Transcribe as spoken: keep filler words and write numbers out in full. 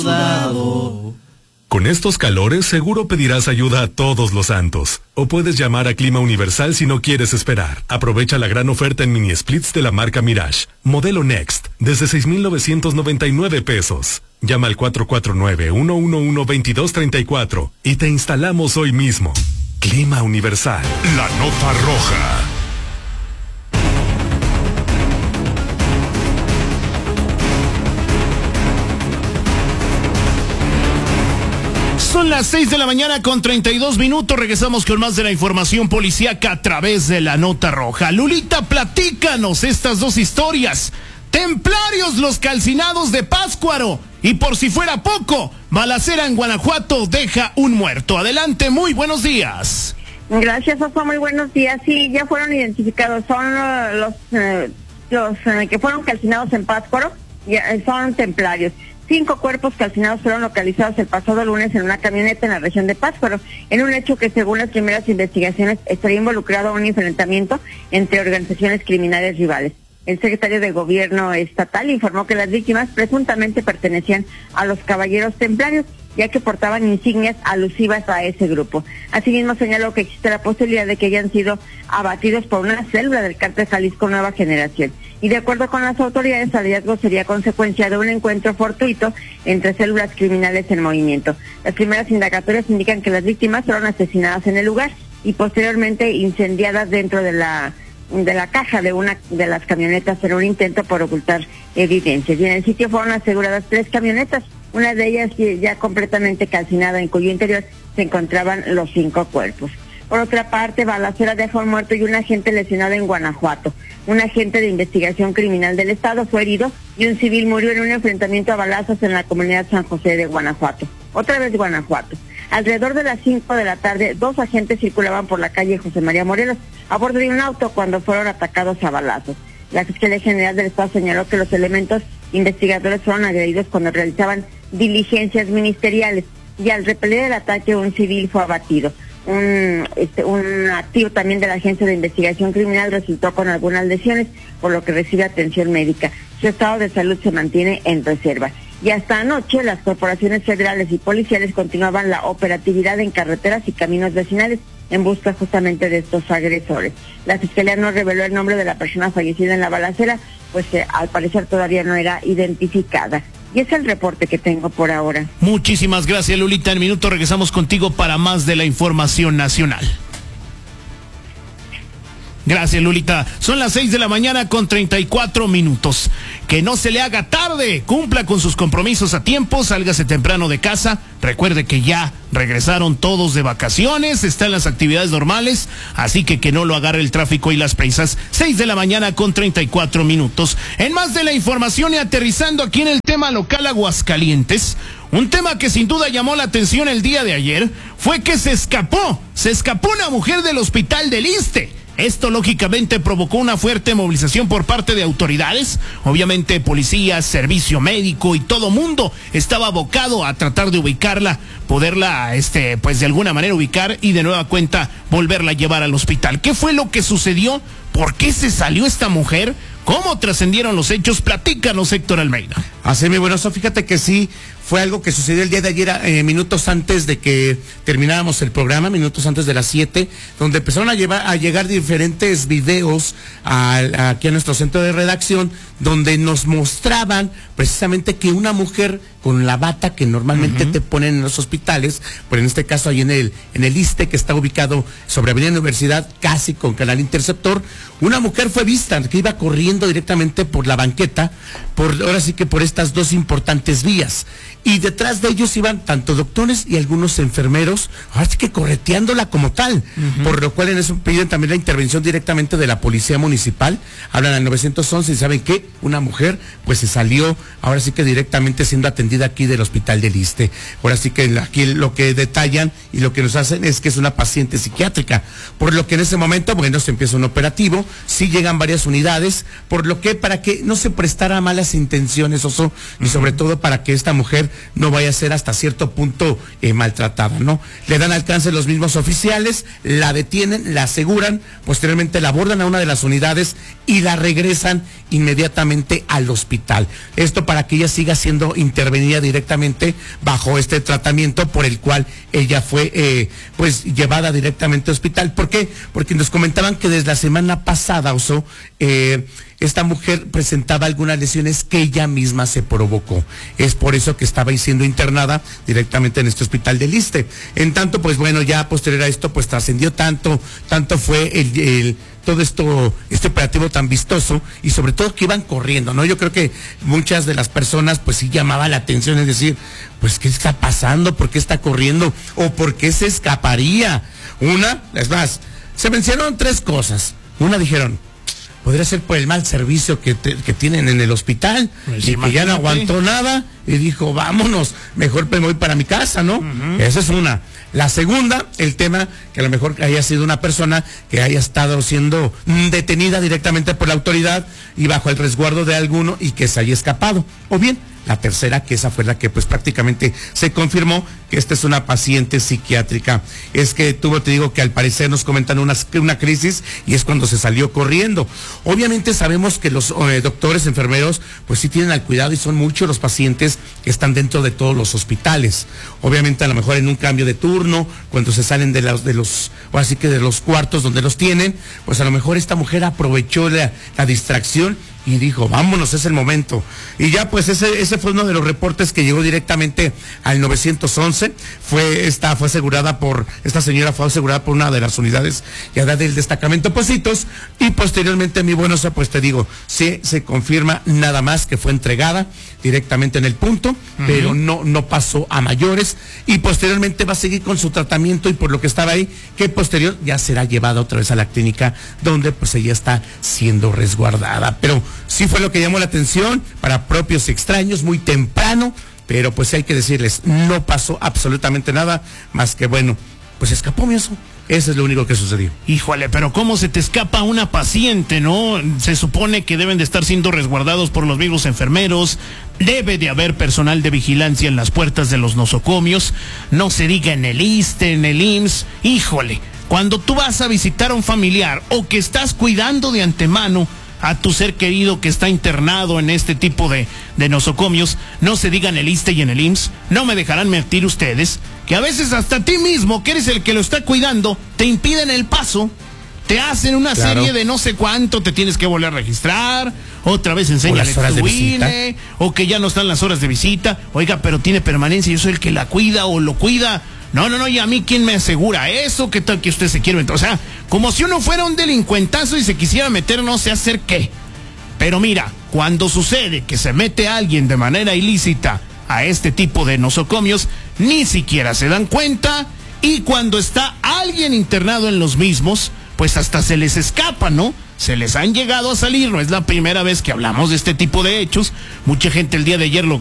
Con estos calores seguro pedirás ayuda a todos los santos. O puedes llamar a Clima Universal si no quieres esperar. Aprovecha la gran oferta en mini splits de la marca Mirage. Modelo Next, desde seis mil novecientos noventa y nueve pesos. Llama al cuatro cuatro nueve, uno uno uno, dos dos tres cuatro y te instalamos hoy mismo. Clima Universal. La nota roja. Son las seis de la mañana con treinta y dos minutos. Regresamos con más de la información policíaca a través de la nota roja. Lulita, platícanos estas dos historias. Templarios los calcinados de Pátzcuaro. Y por si fuera poco, balacera en Guanajuato deja un muerto. Adelante, muy buenos días. Gracias, Oso, muy buenos días. Sí, ya fueron identificados. Son uh, los, uh, los uh, que fueron calcinados en Pátzcuaro. Ya, son templarios. Cinco cuerpos calcinados fueron localizados el pasado lunes en una camioneta en la región de Pátzcuaro, en un hecho que según las primeras investigaciones estaría involucrado a un enfrentamiento entre organizaciones criminales rivales. El secretario de Gobierno estatal informó que las víctimas presuntamente pertenecían a los Caballeros Templarios, ya que portaban insignias alusivas a ese grupo. Asimismo señaló que existe la posibilidad de que hayan sido abatidos por una célula del Cártel Jalisco Nueva Generación. Y de acuerdo con las autoridades, el hallazgo sería consecuencia de un encuentro fortuito entre células criminales en movimiento. Las primeras indagatorias indican que las víctimas fueron asesinadas en el lugar y posteriormente incendiadas dentro de la de la caja de una de las camionetas en un intento por ocultar evidencias. Y en el sitio fueron aseguradas tres camionetas, una de ellas ya completamente calcinada, en cuyo interior se encontraban los cinco cuerpos. Por otra parte, balacera deja un muerto y un agente lesionado en Guanajuato. Un agente de investigación criminal del estado fue herido y un civil murió en un enfrentamiento a balazos en la comunidad San José de Guanajuato. Otra vez Guanajuato. Alrededor de las cinco de la tarde, dos agentes circulaban por la calle José María Morelos a bordo de un auto cuando fueron atacados a balazos. La Fiscalía General del Estado señaló que los elementos investigadores fueron agredidos cuando realizaban diligencias ministeriales y al repeler el ataque un civil fue abatido. Un, este, un activo también de la Agencia de Investigación Criminal resultó con algunas lesiones, por lo que recibe atención médica. Su estado de salud se mantiene en reserva. Y hasta anoche las corporaciones federales y policiales continuaban la operatividad en carreteras y caminos vecinales en busca justamente de estos agresores. La Fiscalía no reveló el nombre de la persona fallecida en la balacera, pues eh, al parecer todavía no era identificada. Y es el reporte que tengo por ahora. Muchísimas gracias, Lulita. En minuto regresamos contigo para más de la información nacional. Gracias, Lulita. Son las seis de la mañana con treinta y cuatro minutos. Que no se le haga tarde. Cumpla con sus compromisos a tiempo. Sálgase temprano de casa. Recuerde que ya regresaron todos de vacaciones. Están las actividades normales. Así que que no lo agarre el tráfico y las prisas. seis de la mañana con treinta y cuatro minutos. En más de la información y aterrizando aquí en el tema local Aguascalientes. Un tema que sin duda llamó la atención el día de ayer fue que se escapó. Se escapó una mujer del hospital del Iste. Esto lógicamente provocó una fuerte movilización por parte de autoridades, obviamente policías, servicio médico y todo mundo estaba abocado a tratar de ubicarla, poderla, este, pues de alguna manera ubicar y de nueva cuenta volverla a llevar al hospital. ¿Qué fue lo que sucedió? ¿Por qué se salió esta mujer? ¿Cómo trascendieron los hechos? Platícanos, Héctor Almeida. Así mi bueno, fíjate que sí, fue algo que sucedió el día de ayer, eh, minutos antes de que termináramos el programa, minutos antes de las siete, donde empezaron a, llevar, a llegar diferentes videos a, a, aquí a nuestro centro de redacción, donde nos mostraban precisamente que una mujer con la bata que normalmente uh-huh. te ponen en los hospitales, pero en este caso ahí en el, en el Iste, que está ubicado sobre Avenida Universidad, casi con Canal Interceptor, una mujer fue vista que iba corriendo directamente por la banqueta, por ahora sí que por estas dos importantes vías. Y detrás de ellos iban tanto doctores y algunos enfermeros, ahora sí que correteándola como tal, uh-huh. por lo cual en eso piden también la intervención directamente de la policía municipal, hablan al nueve once y saben que una mujer pues se salió, ahora sí que directamente siendo atendida aquí del hospital del Iste. Ahora sí que aquí lo que detallan y lo que nos hacen es que es una paciente psiquiátrica, por lo que en ese momento, bueno, se empieza un operativo, sí llegan varias unidades, por lo que para que no se prestara a malas intenciones, Oso, uh-huh. y sobre todo para que esta mujer no vaya a ser hasta cierto punto eh, maltratada, ¿no? Le dan alcance los mismos oficiales, la detienen, la aseguran, posteriormente la abordan a una de las unidades y la regresan inmediatamente al hospital. Esto para que ella siga siendo intervenida directamente bajo este tratamiento por el cual ella fue eh, pues llevada directamente al hospital. ¿Por qué? Porque nos comentaban que desde la semana pasada, Oso, eh, esta mujer presentaba algunas lesiones que ella misma se provocó. Es por eso que estaba siendo internada directamente en este hospital del Iste. En tanto, pues bueno, ya posterior a esto, pues trascendió tanto, tanto fue el, el todo esto, este operativo tan vistoso, y sobre todo que iban corriendo, ¿no? Yo creo que muchas de las personas pues sí llamaba la atención, es decir, pues ¿qué está pasando? ¿Por qué está corriendo? ¿O por qué se escaparía? Una, es más, se mencionaron tres cosas. Una, dijeron, podría ser por el mal servicio que, te, que tienen en el hospital, pues y que ya no aguantó nada y dijo, vámonos, mejor me voy para mi casa, ¿no? Uh-huh. Esa es una. La segunda, el tema que a lo mejor haya sido una persona que haya estado siendo detenida directamente por la autoridad y bajo el resguardo de alguno y que se haya escapado. O bien, la tercera, que esa fue la que pues prácticamente se confirmó que esta es una paciente psiquiátrica. Es que tuvo, te digo, que al parecer nos comentan una, una crisis y es cuando se salió corriendo. Obviamente sabemos que los eh, doctores, enfermeros, pues sí tienen al cuidado y son muchos los pacientes que están dentro de todos los hospitales. Obviamente a lo mejor en un cambio de turno, cuando se salen de los, de los, o así que de los cuartos donde los tienen, pues a lo mejor esta mujer aprovechó la, la distracción y dijo, vámonos, es el momento. Y ya pues ese, ese fue uno de los reportes que llegó directamente al nueve once. Fue esta, fue asegurada por, esta señora fue asegurada por una de las unidades ya del destacamento Positos, y posteriormente, mi bueno, pues te digo, sí se confirma nada más que fue entregada directamente en el punto, uh-huh. pero no, no pasó a mayores, y posteriormente va a seguir con su tratamiento, y por lo que estaba ahí, que posterior ya será llevada otra vez a la clínica, donde pues ella está siendo resguardada. Pero sí fue lo que llamó la atención para propios y extraños, muy temprano, pero pues hay que decirles, no pasó absolutamente nada, más que bueno, pues escapó mi oso. Eso es lo único que sucedió. Híjole, pero ¿cómo se te escapa una paciente, no? Se supone que deben de estar siendo resguardados por los mismos enfermeros, debe de haber personal de vigilancia en las puertas de los nosocomios, no se diga en el Iste, en el I M S S, híjole, cuando tú vas a visitar a un familiar o que estás cuidando de antemano a tu ser querido que está internado en este tipo de, de nosocomios, no se diga en el Iste y en el I M S S, no me dejarán mentir ustedes, que a veces hasta a ti mismo, que eres el que lo está cuidando, te impiden el paso, te hacen una claro. serie de no sé cuánto, te tienes que volver a registrar, otra vez enséñale tu I N E, o que ya no están las horas de visita, oiga, pero tiene permanencia, yo soy el que la cuida o lo cuida. No, no, no, y a mí quién me asegura eso, que tal que usted se quiere meter, o sea, como si uno fuera un delincuentazo y se quisiera meter no sé hacer qué. Pero mira, cuando sucede que se mete alguien de manera ilícita a este tipo de nosocomios, ni siquiera se dan cuenta, y cuando está alguien internado en los mismos, pues hasta se les escapa, ¿no? Se les han llegado a salir, no es la primera vez que hablamos de este tipo de hechos, mucha gente el día de ayer lo